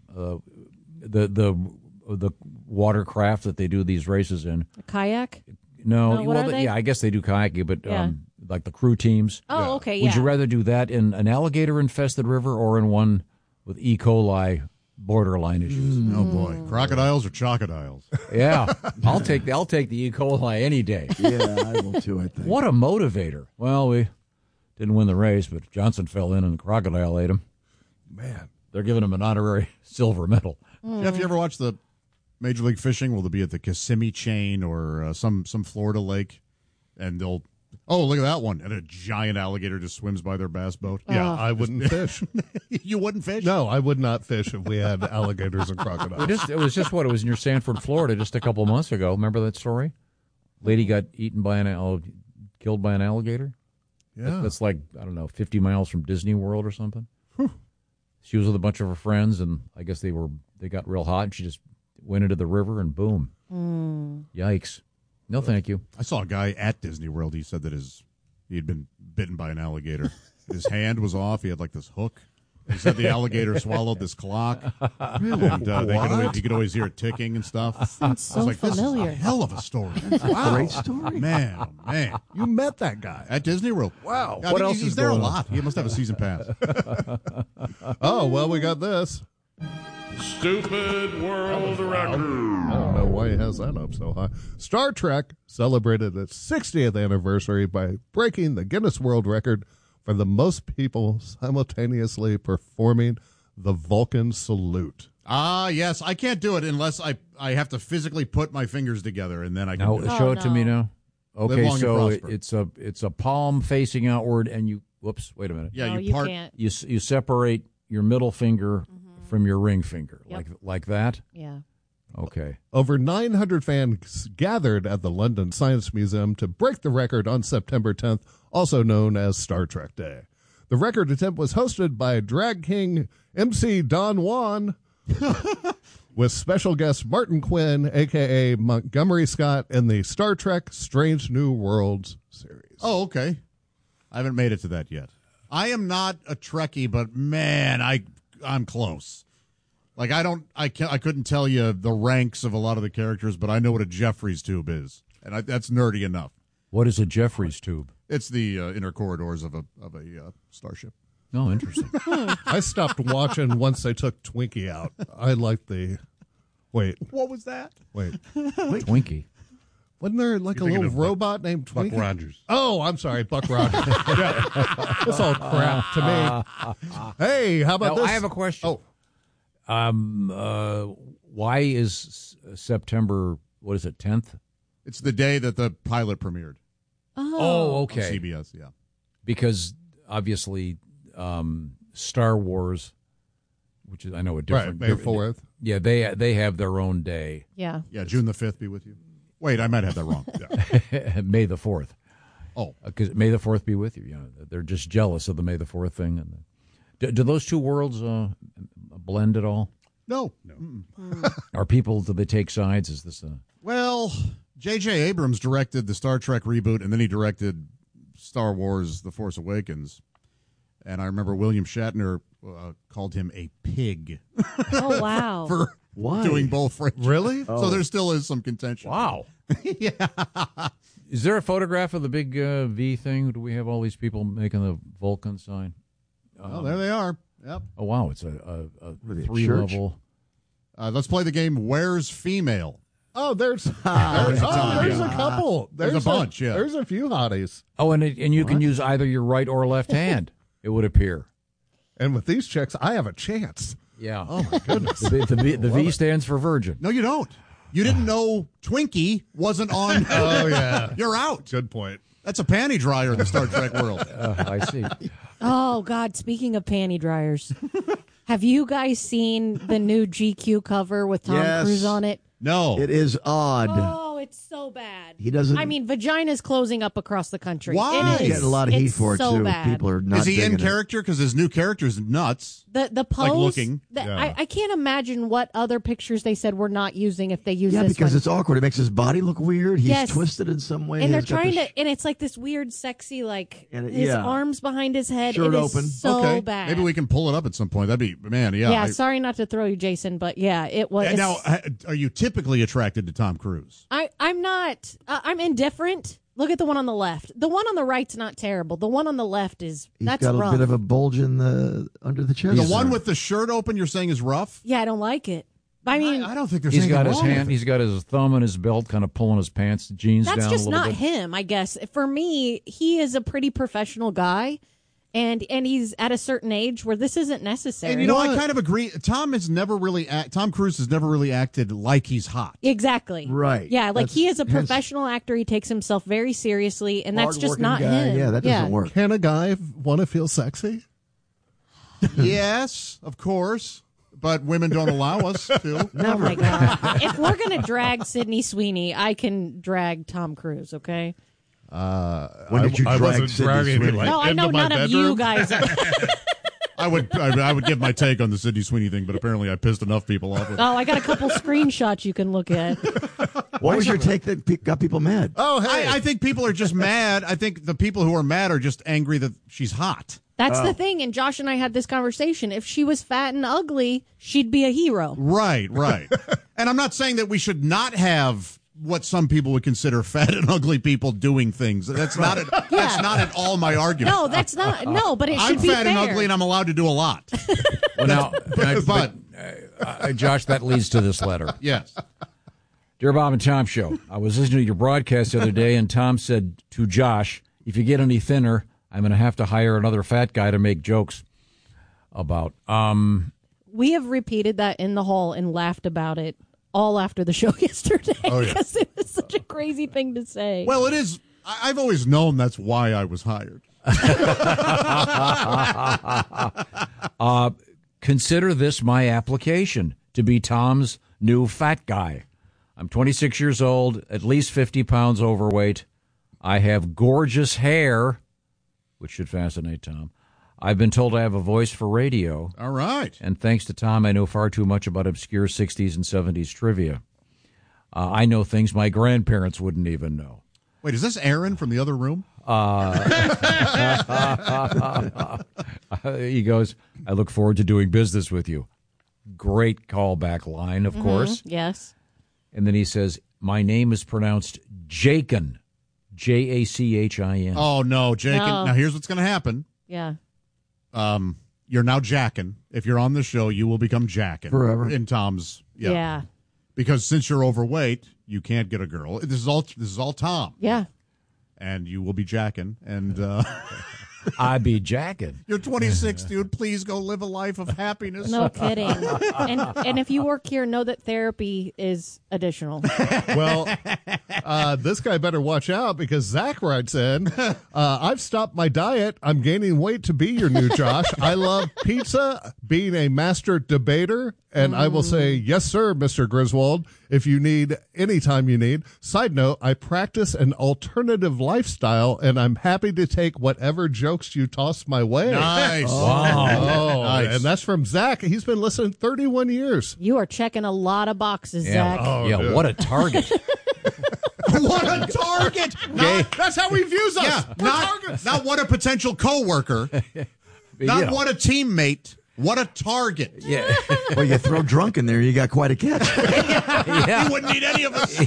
The watercraft that they do these races in.
A kayak?
No,
what are they?
I guess they do kayaking, but like the crew teams.
Oh, okay, yeah.
Would you rather do that in an alligator-infested river or in one with E. coli borderline issues?
Oh boy, crocodiles or chocodiles?
Yeah, I'll take the E. coli any day.
Yeah, I will too, I think.
What a motivator! Well, we didn't win the race, but Johnson fell in and the crocodile ate him.
Man,
they're giving him an honorary silver medal.
Jeff, you ever watch the Major League Fishing? Will they be at the Kissimmee chain or some Florida lake, and they'll look at that one, and a giant alligator just swims by their bass boat.
Yeah, I wouldn't fish.
You wouldn't fish?
No, I would not fish if we had alligators and crocodiles.
It was just near Sanford, Florida, just a couple of months ago. Remember that story? Lady got killed by an alligator.
Yeah,
that's like, I don't know, 50 miles from Disney World or something. She was with a bunch of her friends, and I guess they got real hot, and she just went into the river, and boom. Yikes. No, thank you.
I saw a guy at Disney World. He said that he had been bitten by an alligator. His hand was off. He had like this hook. He said the alligator swallowed this clock.
Really?
And he could always hear it ticking and stuff.
Sounds so familiar.
This is a hell of a story.
Wow. Great story.
Man, oh man.
You met that guy
At Disney World.
Wow.
Yeah,
What else
he's
is
there a
going on?
lot. He must have a season pass.
Oh, well, we got this.
Stupid world record.
I don't know why he has that up so high. Star Trek celebrated its 60th anniversary by breaking the Guinness World Record for the most people simultaneously performing the Vulcan salute.
Ah, yes. I can't do it unless I have to physically put my fingers together, and then I can do it.
Show it to me now.
Live
Okay,
long and
so
prosper.
it's a palm facing outward, and you. Whoops! Wait a minute.
Yeah,
you can't.
You separate your middle finger from your ring finger, like that.
Yeah.
Okay.
Over 900 fans gathered at the London Science Museum to break the record on September 10th, also known as Star Trek Day. The record attempt was hosted by drag king MC Don Juan with special guest Martin Quinn, a.k.a. Montgomery Scott, in the Star Trek Strange New Worlds series.
Oh, okay. I haven't made it to that yet. I am not a Trekkie, but man, I'm close. Like I couldn't tell you the ranks of a lot of the characters, but I know what a Jeffries tube is, and that's nerdy enough.
What is a Jeffries tube?
It's the inner corridors of a starship.
Oh, interesting.
I stopped watching once they took Twinkie out. I liked the. Wait.
What was that?
Wait.
Twinkie.
Wasn't there like a little robot named Twinkie?
Buck Rogers.
Oh, I'm sorry, Buck Rogers. Yeah. That's all crap to me. Hey, how about
Now,
this?
I have a question.
Oh.
Why is September, what is it, 10th?
It's the day that the pilot premiered.
Oh, okay.
On CBS, yeah.
Because obviously Star Wars, which is, I know, a different.
Right, May 4th.
Yeah, they have their own day.
Yeah.
Yeah, June the 5th be with you. Wait, I might have that wrong.
Yeah. May the 4th.
Oh.
Because May the 4th be with you. You know, they're just jealous of the May the 4th thing. And do those two worlds blend at all?
No.
Are people, do they take sides? Is this
Well, J.J. Abrams directed the Star Trek reboot, and then he directed Star Wars The Force Awakens. And I remember William Shatner called him a pig.
Oh, wow.
For
Why?
doing both franchises.
Really?
So there still is some contention.
Wow.
Yeah.
Is there a photograph of the big V thing? Do we have all these people making the Vulcan sign?
Oh, there they are. Yep.
Oh, wow. It's a
they,
3-level.
Let's play the game Where's Female?
Oh, there's a couple.
There's a bunch, yeah.
There's a few hotties.
Oh, and you can use either your right or left hand, it would appear.
And with these checks, I have a chance.
Yeah.
Oh, my goodness.
The V stands for virgin.
No, you don't. You didn't know Twinkie wasn't on.
Oh, yeah.
You're out.
Good point.
That's a panty dryer in the Star Trek world.
I see.
Oh, God. Speaking of panty dryers, have you guys seen the new GQ cover with Tom Cruise on it?
No.
It is odd.
Oh, it's so bad.
He doesn't.
I mean, vagina's closing up across the country.
Why?
It
He's
is.
getting a lot of heat
It's
for it,
so
too.
Bad.
People are not
Is he in
digging it.
character? Because his new character is nuts.
The pose,
Like looking.
I can't imagine what other pictures they said we're not using if they use
Yeah,
this
because
one.
it's awkward. It makes his body look weird. He's
Yes.
twisted in some way.
And they're
He's got
trying
this-
to, and it's like this weird, sexy, like
And it-
his
yeah.
arms behind his head.
Shirt
It is
open.
so
Okay.
bad.
Maybe we can pull it up at some point. That'd be, man, yeah.
Yeah, sorry not to throw you, Jason, but yeah, it was.
And now, are you typically attracted to Tom Cruise?
I'm not. I'm indifferent. Look at the one on the left. The one on the right's not terrible. The one on the left is
He's
that's
got a
rough.
bit of a bulge in the under the chest.
The one with the shirt open, you're saying is rough?
Yeah, I don't like it. I mean,
I don't think there's
He's
anything
got his
wrong with
hand.
it.
He's got his thumb in his belt, kind of pulling his pants, jeans
that's
down
just
a little
not
bit.
him. I guess for me, he is a pretty professional guy, and he's at a certain age where this isn't necessary.
And you know, I kind of agree. Tom Cruise has never really acted like he's hot.
Exactly.
Right.
Yeah, like
That's-
he is a
hence-
professional actor. He takes himself very seriously, and that's just
Hard-working
not
guy.
him.
Yeah, that doesn't work.
Can a guy want to feel sexy?
Yes, of course. But women don't allow us to.
Oh my God! If we're gonna drag Sydney Sweeney, I can drag Tom Cruise. Okay.
When did you
I
drag
wasn't
Sydney
dragging
Sweeney?
you like
No, I know
into my
none of you
bedroom.
guys.
I would give my take on the Sydney Sweeney thing, but apparently I pissed enough people off with it.
Oh, I got a couple screenshots you can look at.
What was your take that got people mad?
Oh, hey.
I think people are just mad. I think the people who are mad are just angry that she's hot.
That's the thing. And Josh and I had this conversation. If she was fat and ugly, she'd be a hero.
Right. And I'm not saying that we should not have what some people would consider fat and ugly people doing things. That's not that's not at all my argument.
No, that's not. No, but it should
I'm
be
fat
fair.
and ugly, and I'm allowed to do a lot.
Well, now,
but
Josh, that leads to this letter.
yes.
Dear Bob and Tom Show, I was listening to your broadcast the other day, and Tom said to Josh, if you get any thinner, I'm going to have to hire another fat guy to make jokes about.
We have repeated that in the hall and laughed about it all after the show yesterday because it was such a crazy thing to say.
Well, it is. I've always known that's why I was hired.
Consider this my application to be Tom's new fat guy. I'm 26 years old, at least 50 pounds overweight. I have gorgeous hair, which should fascinate Tom. I've been told I have a voice for radio.
All right.
And thanks to Tom, I know far too much about obscure 60s and 70s trivia. I know things my grandparents wouldn't even know.
Wait, is this Aaron from the other room?
He goes, I look forward to doing business with you. Great callback line, of course.
Yes.
And then he says, my name is pronounced Jachin. Jachin.
Oh, no, Jachin.
No.
Now, here's what's going to happen.
Yeah.
You're now Jackin. If you're on the show, you will become Jackin.
Forever.
In Tom's.
Yeah.
Because since you're overweight, you can't get a girl. This is all Tom.
Yeah.
And you will be Jackin. And
I be jacking.
You're 26, dude. Please go live a life of happiness.
No kidding. And if you work here, know that therapy is additional.
Well, this guy better watch out because Zach writes in, I've stopped my diet. I'm gaining weight to be your new Josh. I love pizza, being a master debater, and I will say, yes, sir, Mr. Griswold, if you need, anytime you need. Side note, I practice an alternative lifestyle, and I'm happy to take whatever jokes you toss my way.
Nice.
Wow.
Nice.
And that's from Zach. He's been listening 31 years.
You are checking a lot of boxes,
Yeah,
Zach.
what a target.
What a target.
That's how he views us.
Yeah, not what a potential coworker. Not what a teammate. What a target.
Yeah.
Well, you throw drunk in there, you got quite a catch.
You wouldn't need any of us.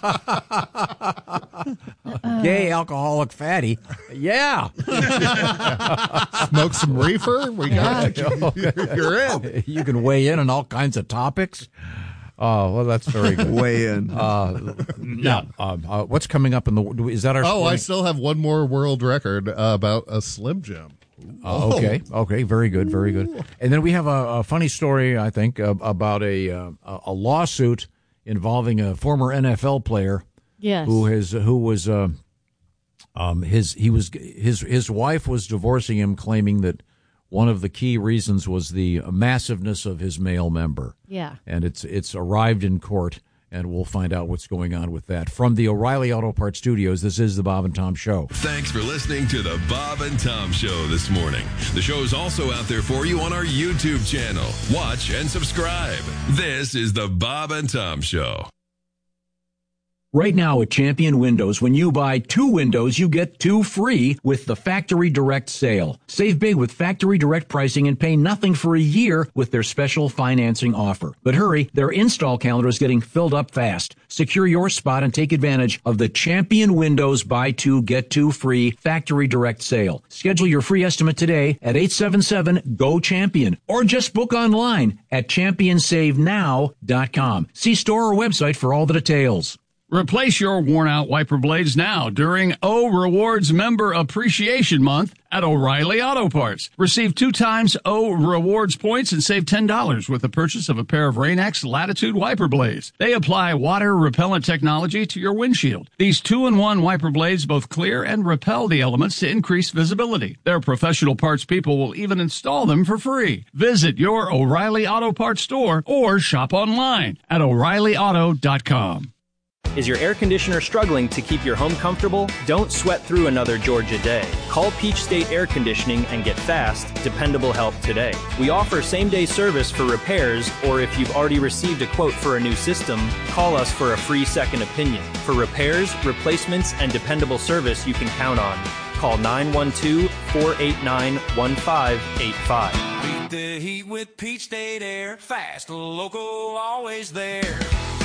Gay, alcoholic, fatty. Yeah.
Smoke some reefer. We got you're in.
You can weigh in on all kinds of topics. Oh, well, that's very good.
Weigh in.
What's coming up in the? Is that our?
Oh,
spring?
I still have one more world record about a Slim Jim.
Okay, very good, very good. And then we have a funny story, I think, about a lawsuit involving a former NFL player.
Yes. His wife was divorcing him, claiming that one of the key reasons was the massiveness of his male member. Yeah.
And it's arrived in court, and we'll find out what's going on with that. From the O'Reilly Auto Parts Studios, this is the Bob and Tom Show.
Thanks for listening to the Bob and Tom Show this morning. The show is also out there for you on our YouTube channel. Watch and subscribe. This is the Bob and Tom Show.
Right now at Champion Windows, when you buy 2 windows, you get 2 free with the Factory Direct sale. Save big with Factory Direct pricing and pay nothing for a year with their special financing offer. But hurry, their install calendar is getting filled up fast. Secure your spot and take advantage of the Champion Windows buy 2, get 2 free Factory Direct sale. Schedule your free estimate today at 877-GO-CHAMPION or just book online at championsavenow.com. See store or website for all the details.
Replace your worn-out wiper blades now during O Rewards Member Appreciation Month at O'Reilly Auto Parts. Receive 2 times O Rewards points and save $10 with the purchase of a pair of Rain-X Latitude wiper blades. They apply water-repellent technology to your windshield. These 2-in-1 wiper blades both clear and repel the elements to increase visibility. Their professional parts people will even install them for free. Visit your O'Reilly Auto Parts store or shop online at O'ReillyAuto.com.
Is your air conditioner struggling to keep your home comfortable? Don't sweat through another Georgia day. Call Peach State Air Conditioning and get fast, dependable help today. We offer same-day service for repairs, or if you've already received a quote for a new system, call us for a free second opinion. For repairs, replacements, and dependable service you can count on. Call 912-489-1585.
Beat the heat with Peach State Air. Fast, local, always there.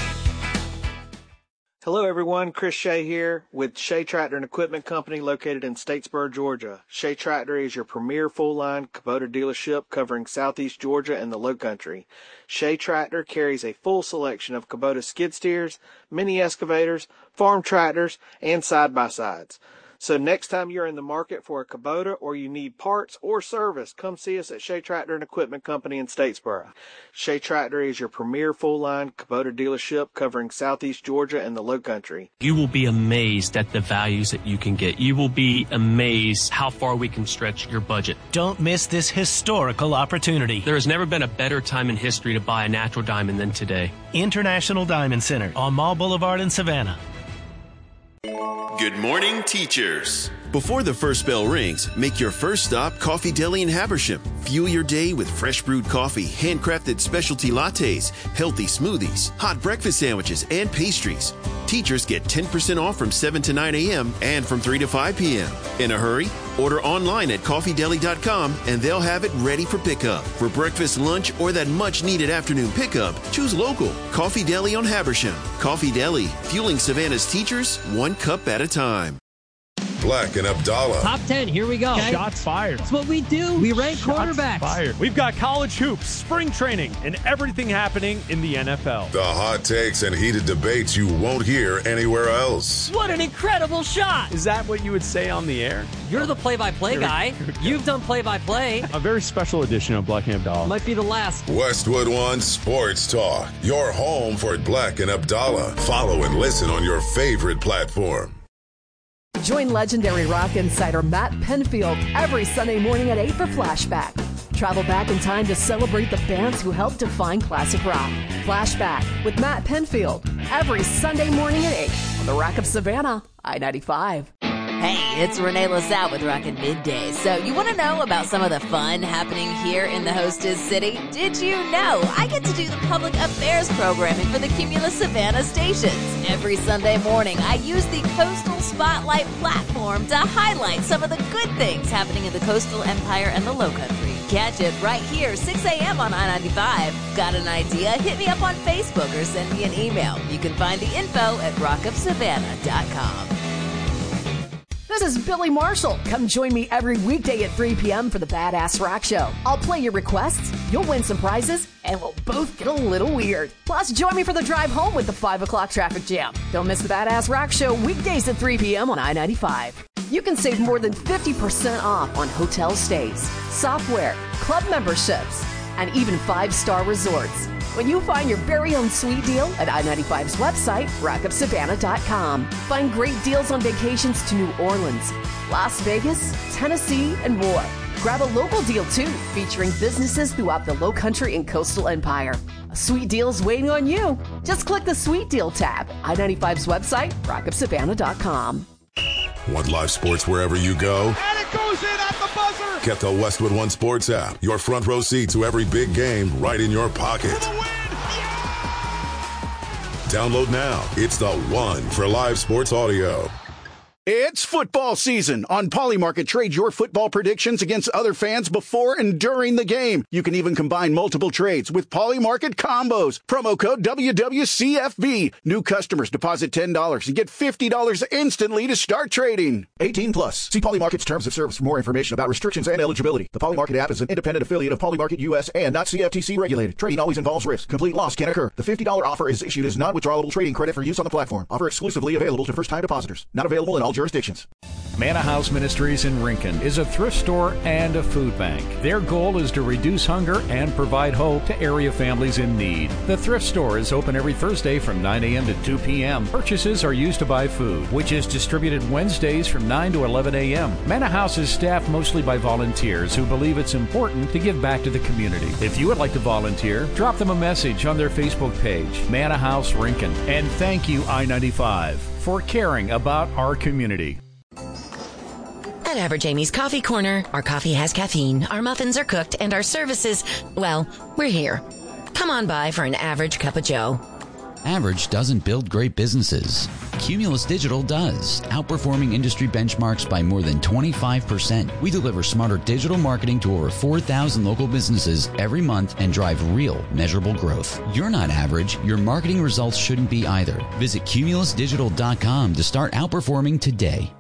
Hello, everyone. Chris Shea here with Shea Tractor and Equipment Company located in Statesboro, Georgia. Shea Tractor is your premier full-line Kubota dealership covering southeast Georgia and the Lowcountry. Shea Tractor carries a full selection of Kubota skid steers, mini excavators, farm tractors, and side-by-sides. So next time you're in the market for a Kubota or you need parts or service, come see us at Shea Tractor and Equipment Company in Statesboro. Shea Tractor is your premier full-line Kubota dealership covering southeast Georgia and the Lowcountry.
You will be amazed at the values that you can get. You will be amazed how far we can stretch your budget.
Don't miss this historical opportunity.
There has never been a better time in history to buy a natural diamond than today.
International Diamond Center on Mall Boulevard in Savannah.
Good morning, teachers. Before the first bell rings, make your first stop Coffee Deli in Habersham. Fuel your day with fresh brewed coffee, handcrafted specialty lattes, healthy smoothies, hot breakfast sandwiches, and pastries. Teachers get 10% off from 7 to 9 a.m. and from 3 to 5 p.m. In a hurry? Order online at coffeedeli.com and they'll have it ready for pickup. For breakfast, lunch, or that much-needed afternoon pickup, choose local. Coffee Deli on Habersham. Coffee Deli, fueling Savannah's teachers one cup at a time.
Black and Abdallah.
Top 10, here we go.
Okay. Shots fired.
That's what we do. We rank quarterbacks.
Fired. We've got college hoops, spring training, and everything happening in the NFL.
The hot takes and heated debates you won't hear anywhere else.
What an incredible shot.
Is that what you would say on the air?
You're the play-by-play guy. You've done play-by-play.
A very special edition of Black and Abdallah.
Might be the last.
Westwood One Sports Talk. Your home for Black and Abdallah. Follow and listen on your favorite platform.
Join legendary rock insider Matt Penfield every Sunday morning at 8 for Flashback. Travel back in time to celebrate the bands who helped define classic rock. Flashback with Matt Penfield every Sunday morning at 8 on the Rock of Savannah, I-95.
Hey, it's Renee LaSalle with Rockin' Midday. So you want to know about some of the fun happening here in the hostess city? Did you know I get to do the public affairs programming for the Cumulus Savannah stations? Every Sunday morning, I use the Coastal Spotlight platform to highlight some of the good things happening in the Coastal Empire and the Lowcountry. Catch it right here, 6 a.m. on I-95. Got an idea? Hit me up on Facebook or send me an email. You can find the info at rockofsavannah.com.
This is Billy Marshall. Come join me every weekday at 3 p.m. for the Badass Rock Show. I'll play your requests, you'll win some prizes, and we'll both get a little weird. Plus, join me for the drive home with the 5 o'clock traffic jam. Don't miss the Badass Rock Show weekdays at 3 p.m. on I-95. You can save more than 50% off on hotel stays, software, club memberships, and even 5-star resorts. When you find your very own sweet deal at I-95's website, rockofsavannah.com. Find great deals on vacations to New Orleans, Las Vegas, Tennessee, and more. Grab a local deal, too, featuring businesses throughout the Lowcountry and Coastal Empire. A sweet deal's waiting on you. Just click the Sweet Deal tab. I-95's website, rockofsavannah.com.
Want live sports wherever you go?
And it goes in at the buzzer!
Get the Westwood One Sports app. Your front row seat to every big game right in your pocket. Download now. It's the one for live sports audio.
It's football season. On Polymarket, trade your football predictions against other fans before and during the game. You can even combine multiple trades with Polymarket combos. Promo code WWCFB. New customers deposit $10 and get $50 instantly to start trading.
18 plus. See Polymarket's terms of service for more information about restrictions and eligibility. The Polymarket app is an independent affiliate of Polymarket US and not CFTC regulated. Trading always involves risk. Complete loss can occur. The $50 offer is issued as non-withdrawable trading credit for use on the platform. Offer exclusively available to first-time depositors. Not available in all jurisdictions.
Manna House Ministries in Rincon is a thrift store and a food bank. Their goal is to reduce hunger and provide hope to area families in need. The thrift store is open every Thursday from 9 a.m. to 2 p.m. Purchases are used to buy food, which is distributed Wednesdays from 9 to 11 a.m. Manna House is staffed mostly by volunteers who believe it's important to give back to the community. If you would like to volunteer, drop them a message on their Facebook page, Manna House Rincon. And thank you, I-95, for caring about our community.
At Average Amy's Coffee Corner, our coffee has caffeine, our muffins are cooked, and our services, well, we're here. Come on by for an average cup of joe.
Average doesn't build great businesses. Cumulus Digital does, outperforming industry benchmarks by more than 25%. We deliver smarter digital marketing to over 4,000 local businesses every month and drive real, measurable growth. You're not average. Your marketing results shouldn't be either. Visit cumulusdigital.com to start outperforming today.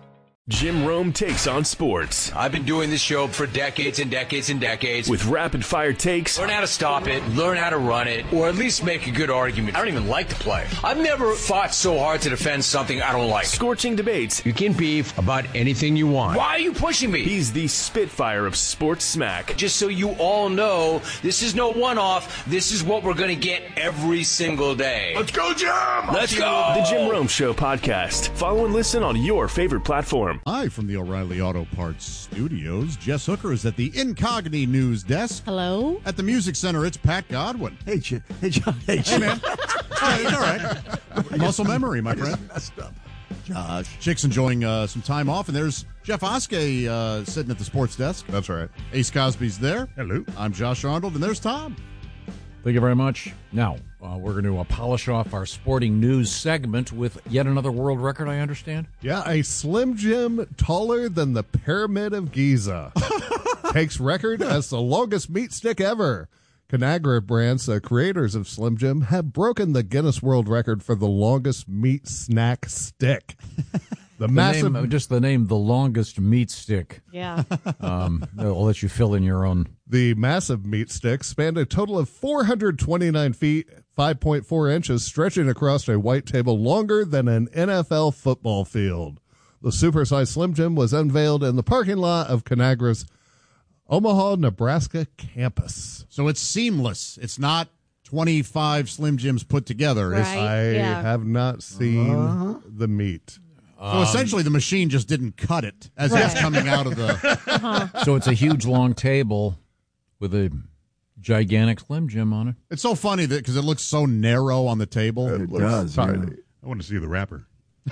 Jim Rome takes on sports.
I've been doing this show for decades and decades and decades.
With rapid-fire takes.
Learn how to stop it, learn how to run it, or at least make a good argument. I don't even like to play. I've never fought so hard to defend something I don't like.
Scorching debates.
You can beef about anything you want. Why are you pushing me?
He's the Spitfire of sports smack.
Just so you all know, this is no one-off. This is what we're going to get every single day.
Let's go, Jim!
Let's go!
The Jim Rome Show podcast. Follow and listen on your favorite platform.
Hi from the O'Reilly Auto Parts studios. Jess Hooker is at the Incogni News Desk.
Hello.
At the Music Center, it's Pat Godwin.
Hey, John. Hey,
man. It's all right. Muscle memory, my friend.
Messed up. Josh.
Chick's enjoying some time off, and there's Jeff Oskey sitting at the sports desk.
That's right.
Ace Cosby's there.
Hello.
I'm Josh Arnold, and there's Tom.
Thank you very much. Now, we're going to polish off our sporting news segment with yet another world record, I understand.
Yeah, a Slim Jim taller than the Pyramid of Giza. Takes record as the longest meat stick ever. Conagra Brands, the creators of Slim Jim, have broken the Guinness World Record for the longest meat snack stick. The massive,
just the name, the longest meat stick.
Yeah.
I'll let you fill in your own.
The massive meat stick spanned a total of 429 feet, 5.4 inches, stretching across a white table longer than an NFL football field. The supersized Slim Jim was unveiled in the parking lot of Conagra's Omaha, Nebraska campus.
So it's seamless. It's not 25 Slim Jims put together.
Right.
I have not seen the meat.
So essentially, the machine just didn't cut it as it's coming out of the.
So it's a huge, long table with a gigantic Slim Jim on it.
It's so funny that because it looks so narrow on the table.
It does.
tiny.
Yeah. I want to see the wrapper.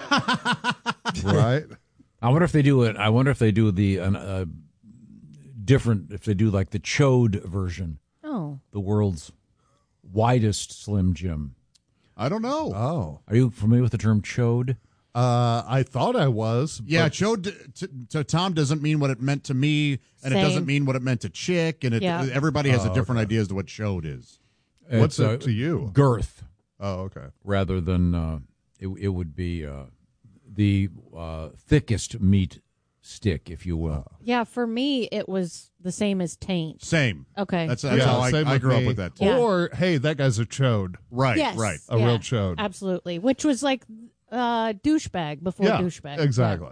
Right.
I wonder if they do it. I wonder if they do the different. If they do like the chode version.
Oh.
The world's widest Slim Jim.
I don't know.
Oh.
Are you familiar with the term chode?
I thought I was.
Yeah, chode to Tom doesn't mean what it meant to me, and it doesn't mean what it meant to Chick, and everybody has a different idea as to what chode is.
What's it to you?
Girth.
Oh, okay.
Rather than it would be the thickest meat stick, if you will.
Yeah, for me, it was the same as taint.
Same.
Okay.
That's how I grew up with that, too.
Yeah.
Or, hey, that guy's a chode.
Right,
yes.
right.
A real chode.
Absolutely. Which was like douchebag before douchebag.
Exactly.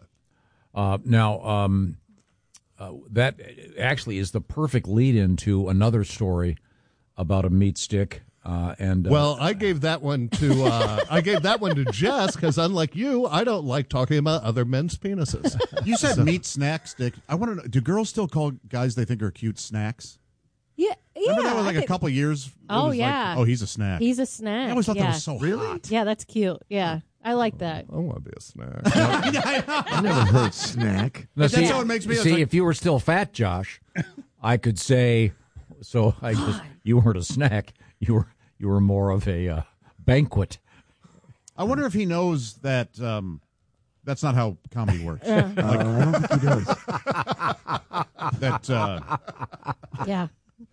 Now, that actually is the perfect lead-in to another story about a meat stick.
I gave that one to Jess because, unlike you, I don't like talking about other men's penises.
You said meat snack stick. I want to know: do girls still call guys they think are cute snacks?
Yeah.
Remember that was like a couple years.
Oh yeah.
Like, he's a snack.
He's a snack.
I always thought that was so hot.
Yeah, that's cute. Yeah, I like that.
I want to be a snack.
I never heard snack.
Now,
That's how it makes me.
See, if you were still fat, Josh, I could say. So I guess you weren't a snack. You were more of a banquet.
I wonder if he knows that that's not how comedy works.
I don't think he does.
Yeah.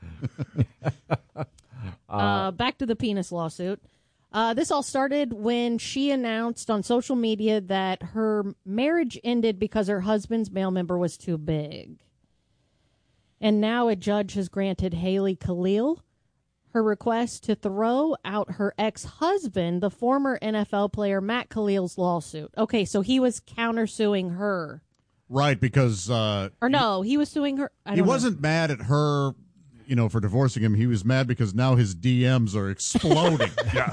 Back to the penis lawsuit. This all started when she announced on social media that her marriage ended because her husband's male member was too big. And now a judge has granted Haley Khalil her request to throw out her ex-husband, the former NFL player Matt Khalil's lawsuit. Okay, so he was countersuing her.
Right, because...
he was suing her.
He wasn't mad at her, for divorcing him. He was mad because now his DMs are exploding.
Yeah.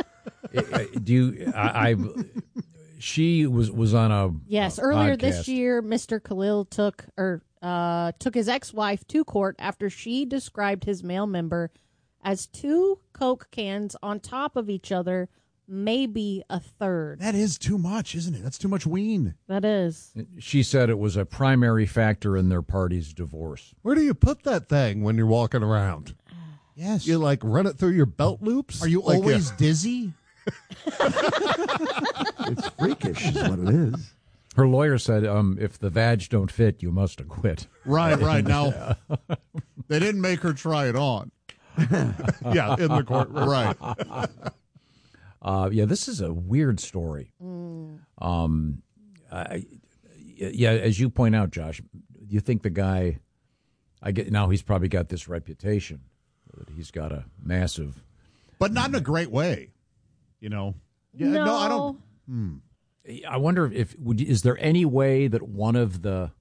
She was on a
Yes, earlier
podcast.
this year, Mr. Khalil took his ex-wife to court after she described his male member as 2 Coke cans on top of each other, maybe a third.
That is too much, isn't it? That's too much ween.
That is.
She said it was a primary factor in their party's divorce.
Where do you put that thing when you're walking around?
Yes.
You run it through your belt loops?
Are you always dizzy?
It's freakish is what it is.
Her lawyer said, if the vag don't fit, you must acquit.
Right. Now, they didn't make her try it on.
Yeah, in the courtroom.
Right.
This is a weird story. Yeah, as you point out, Josh, you think the guy, now he's probably got this reputation that he's got a massive,
but not in a great way, you know. Yeah,
no,
I don't.
I wonder is there any way that one of the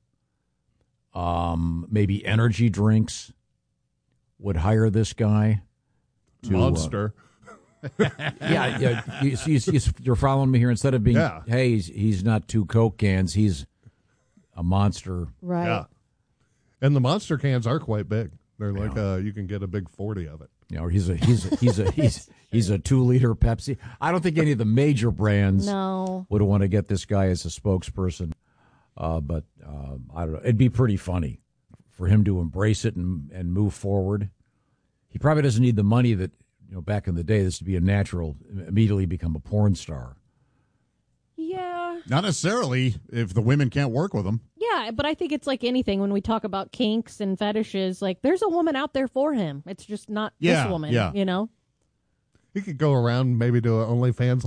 maybe energy drinks would hire this guy to
Monster.
Yeah. You're following me here. Instead of being, hey, he's not 2 Coke cans, he's a Monster.
Right.
Yeah. And the Monster cans are quite big. They're like you can get a big 40 of it.
You know, he's a 2-liter Pepsi. I don't think any of the major brands would want to get this guy as a spokesperson. But I don't know. It'd be pretty funny for him to embrace it and move forward. He probably doesn't need the money that, back in the day, this would be a natural, immediately become a porn star.
Yeah.
Not necessarily if the women can't work with him.
Yeah, but I think it's like anything when we talk about kinks and fetishes. Like, there's a woman out there for him. It's just not this woman,
He could go around maybe to an OnlyFans